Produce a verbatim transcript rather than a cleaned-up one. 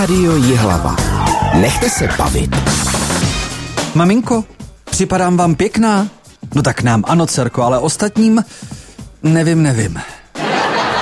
Rádio Jihlava. Nechte se bavit. Maminko, připadám vám pěkná? No tak nám ano, dcerko, ale ostatním nevím, nevím.